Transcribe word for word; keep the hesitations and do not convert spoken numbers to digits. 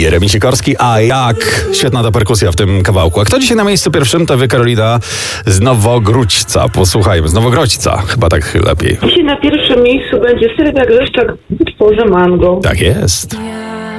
Jeremi Sikorski, a jak? Świetna ta perkusja w tym kawałku. A kto dzisiaj na miejscu pierwszym? To wy, Karolina z Nowogródźca. Posłuchajmy, z Nowogrodzca. Chyba tak lepiej. Dzisiaj na pierwszym miejscu będzie Sylwia Grzeszczak w utworze Mango. Tak jest. Ja